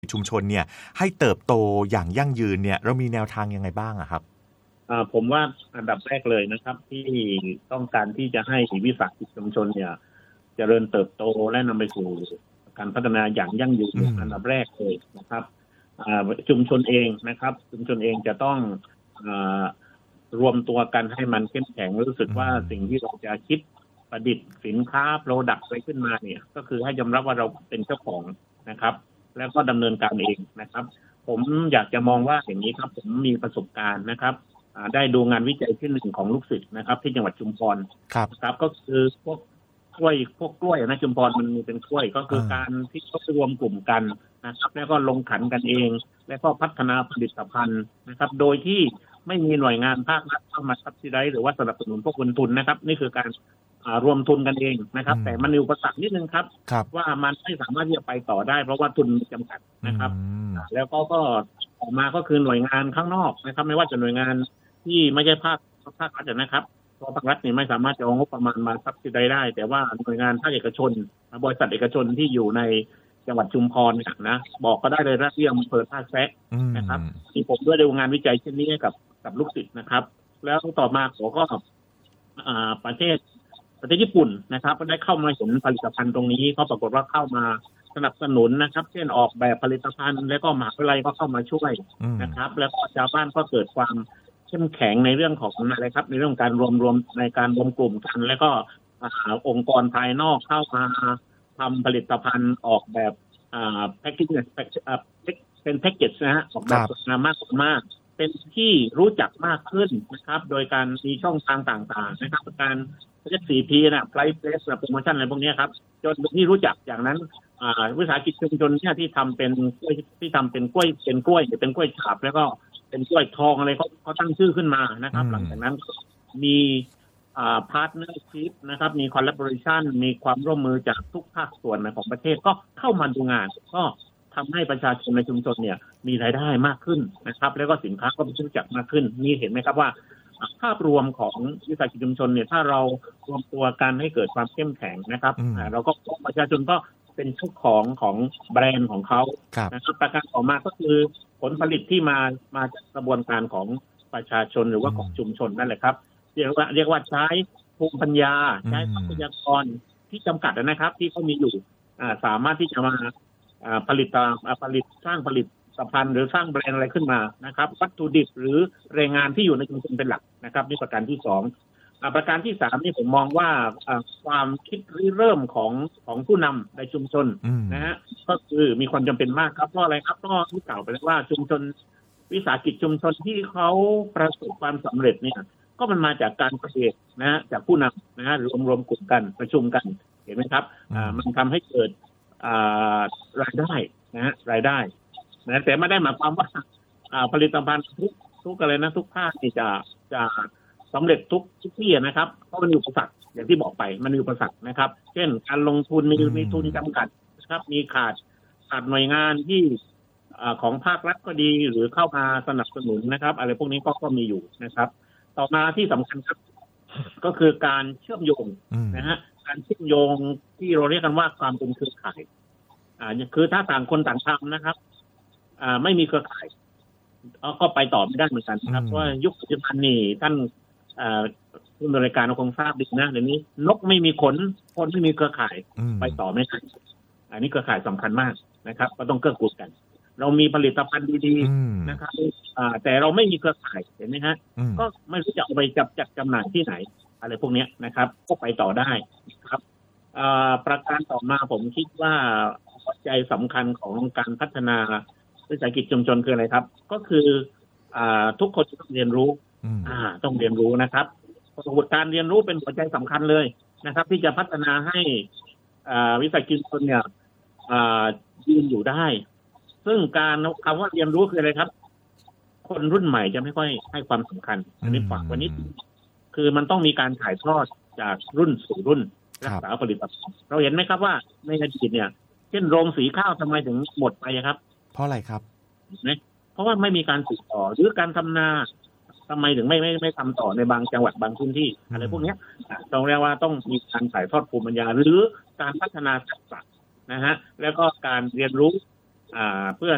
ชุมชนเนี่ยให้เติบโตอย่างยั่งยืนเนี่ยเรามีแนวทางยังไงบ้างอะครับผมว่าอันดับแรกเลยนะครับที่ต้องการที่จะให้วิสาหกิจชุมชนเนี่ยเจริญเติบโตและนำไปสู่การพัฒนาอย่างยั่งยืนอันดับแรกเลยนะครับชุมชนเองนะครับชุมชนเองจะต้องรวมตัวกันให้มันเข้มแข็งรู้สึกว่าสิ่งที่เราจะคิดประดิษฐ์สินค้าโปรดักต์อะไรขึ้นมาเนี่ยก็คือให้ยอมรับว่าเราเป็นเจ้าของนะครับแล้วก็ดำเนินการเองนะครับผมอยากจะมองว่าอย่างนี้ครับผมมีประสบการณ์นะครับได้ดูงานวิจัยที่หนึ่งของลูกศิษย์นะครับที่จังหวัดชุมพรครับก็คือพวกกล้วยนะชุมพรมันมีเป็นกล้วยก็คือการที่เขารวมกลุ่มกันนะครับแล้วก็ลงขันกันเองแล้วก็พัฒนาผลิตภัณฑ์นะครับโดยที่ไม่มีหน่วยงานภาครัฐเข้ามาซับซิไดซ์หรือว่าสนับสนุนพวกลงทุนนะครับนี่คือการรวมทุนกันเองนะครับแต่มันมีอุปสรรคนิดนึงครับว่ามันไม่สามารถที่จะไปต่อได้เพราะว่าทุนจำกัดนะครับแล้วก็ออกมาก็คือหน่วยงานข้างนอกนะครับไม่ว่าจะหน่วยงานที่ไม่ใช่ภาครัฐนะครับเพราะภาครัฐนี่ไม่สามารถจะเอางบประมาณมาซับซิไดซ์ได้แต่ว่าหน่วยงานภาคเอกชนบริษัทเอกชนที่อยู่ในจังหวัดชุมพรนะบอกก็ได้เลยนะที่อำเภอท่าแซะนะครับที่ผมด้วยดูงานวิจัยเช่นนี้กับลูกศิษย์นะครับแล้วต่อมาผมก็ประเทศญี่ปุ่นนะครับก็ได้เข้ามาเห็นผลิตภัณฑ์ตรงนี้ก็ปรากฏว่าเข้ามาสนับสนุนนะครับเช่นออกแบบผลิตภัณฑ์แล้วก็มหาวิทยาลัยก็เข้ามาช่วยนะครับแล้วก็ชาวบ้านก็เกิดความเข้มแข็งในเรื่องของอะไรครับในเรื่องการรวมในการรวมกลุ่มกันแล้วก็องค์กรภายนอกเข้ามาทำผลิตภัณฑ์ออกแบบแพ็กเกจเป็นแพ็กเกจนะฮะออกแบบมากเป็นที่รู้จักมากขึ้นนะครับโดยการมีช่องทางต่างๆนะครับการเรียก 4P นะไพรซ์เพลสโปรโมชั่นอะไรพวกนี้ครับจนที่รู้จักอย่างนั้นวิสาหกิจชุมชนที่ทำเป็นกล้วยเป็นกล้วยฉาบแล้วก็เป็นกล้วยทองอะไรเขาตั้งชื่อขึ้นมานะครับหลังจากนั้นมีพาร์ทเนอร์ชิพนะครับมีคอลลาบอเรชั่นมีความร่วมมือจากทุกภาคส่วนของประเทศก็เข้ามาดูงานก็ทำให้ประชาชนในชุมชนเนี่ยมีรายได้มากขึ้นนะครับแล้วก็สินค้าก็รู้จักมากขึ้นนี่เห็นไหมครับว่าภาพรวมของวิสาหกิจชุมชนเนี่ยถ้าเรารวมตัวกันให้เกิดความเข้มแข็งนะครับเราก็ประชาชนก็เป็นเจ้าของแบรนด์ของเขานะครับประการต่อมาก็คือผลผลิตที่มาจากกระบวนการของประชาชนหรือว่าของชุมชนนั่นแหละครับเรียกว่าใช้ภูมิปัญญาใช้ทรัพยากรที่จำกัดนะครับที่เขามีอยู่สามารถที่จะมาผลิตสร้างผลิตภัณฑ์หรือสร้างแบรนด์อะไรขึ้นมานะครับวัตถุดิบหรือแรงงานที่อยู่ในชุมชนเป็นหลักนะครับนี่ประการที่2ประการที่3นี่ผมมองว่าความคิดเริ่มของผู้นำในชุมชนนะฮะก็คือมีความจำเป็นมากครับเพราะอะไรครับก็ที่กล่าวไปแล้วว่าชุมชนวิสาหกิจชุมชนที่เขาประสบความสำเร็จเนี่ยก็มันมาจากการเกษตรนะฮะจากผู้นำนะฮะรวมกลุ่มกันประชุมกันเห็นไหมครับมันทำให้เกิดรายได้นะฮะรายได้นะแต่ไม่ได้หมายความว่าผลิตภัณฑ์ทุกอะไรนะทุกภาคที่จะสำเร็จทุกที่นะครับเพราะมันมีอุปสรรคอย่างที่บอกไปมันมีอุปสรรคนะครับเช่นการลงทุนมีทุนจำกัดนะครับมีขาดหน่วยงานที่ของภาครัฐก็ดีหรือเข้ามาสนับสนุนนะครับอะไรพวกนี้ก็มีอยู่นะครับต่อมาที่สำคัญครับก็คือการเชื่อมโยงนะฮะการเชื่อมโยงที่เราเรียกกันว่าความเป็นเครือข่ายคือถ้าต่างคนต่างทำนะครับไม่มีเครือข่ายก็ไปต่อไม่ได้เหมือนกันครับเพราะยุคปัจจุบันนี่ท่านผู้บริการคงทราบดีนะเดี๋ยวนี้นกไม่มีขนคนไม่มีเครือข่ายไปต่อไม่ได้อันนี้เครือข่ายสำคัญมากนะครับก็ต้องเกื้อกูลกันเรามีผลิตภัณฑ์ดีๆนะครับแต่เราไม่มีเครือข่ายเห็นไหมฮะก็ไม่รู้จะเอาไปจัดจำหน่ายที่ไหนอะไรพวกนี้นะครับก็ไปต่อได้ครับประการต่อมาผมคิดว่าปัจจัยสำคัญของการพัฒนาวิสาหกิจชุมชนคืออะไรครับก็คือทุกคนต้องเรียนรู้ต้องเรียนรู้นะครับการเรียนรู้เป็นหัวใจสำคัญเลยนะครับที่จะพัฒนาให้วิสาหกิจชุมชนเนี่ยยืนอยู่ได้ซึ่งการคำว่าเรียนรู้คืออะไรครับคนรุ่นใหม่จะไม่ค่อยให้ความสำคัญอันนี้ฝากไว้นิดคือมันต้องมีการถ่ายทอดจากรุ่นสู่รุ่นรักษาผลิตภัณฑ์เราเห็นไหมครับว่าในอดีตเนี่ยเช่นโรงสีข้าวทำไมถึงหมดไปครับเพราะอะไรครับเพราะว่าไม่มีการสืบต่อหรือการทำนาทำไมถึงไม่ทำต่อในบางจังหวัดบางพื้นที่อะไรพวกนี้ต้องเรียกว่าต้องมีการถ่ายทอดภูมิปัญญาหรือการพัฒนาทักษะนะฮะแล้วก็การเรียนรู้เพื่อ